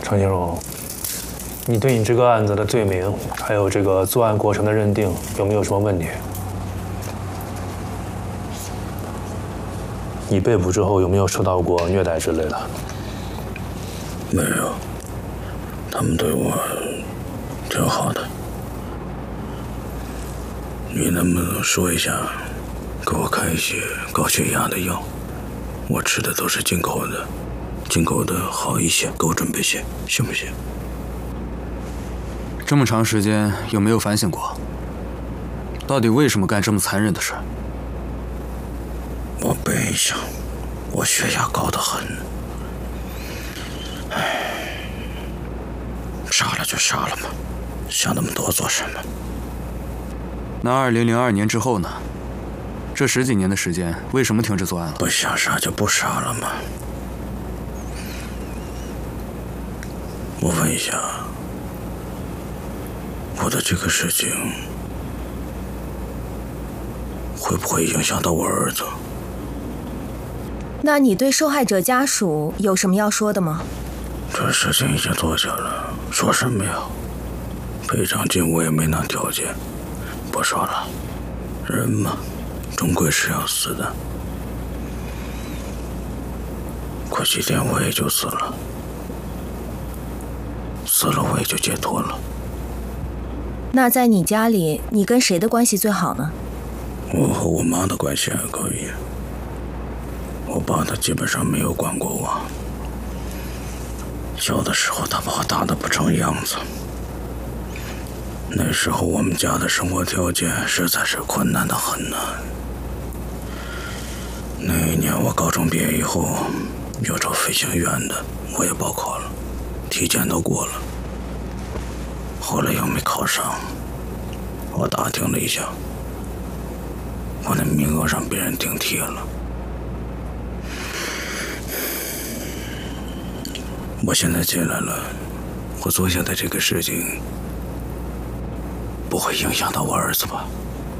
程金荣，你对你这个案子的罪名，还有这个作案过程的认定，有没有什么问题？你被捕之后有没有受到过虐待之类的？ 没有，他们对我挺好的。你能不能说一下，给我开一些高血压的药？我吃的都是进口的，进口的好一些，给我准备些，行不行？ 这么长时间有没有反省过？到底为什么干这么残忍的事？ 我背上，我血压高得很。杀了就杀了吧，想那么多做什么？ 那2002年之后呢？这10几年的时间，为什么停止作案了？ 不想杀就不杀了吗？我问一下，我的这个事情会不会影响到我儿子？ 那你对受害者家属有什么要说的吗？ 这事情已经做下了，说什么呀？赔偿金我也没拿条件，不说了。人嘛，终归是要死的。过几天我也就死了，死了我也就解脱了。 那在你家里，你跟谁的关系最好呢？ 我和我妈的关系还可以，我爸他基本上没有管过我。小的时候他把我打得不成样子，那时候我们家的生活条件实在是困难得很呢。那一年我高中毕业以后，要找飞行员的，我也报考了，体检都过了，后来又没考上。我打听了一下，我的名额让别人顶替了。我现在进来了，我做下的这个事情不会影响到我儿子吧？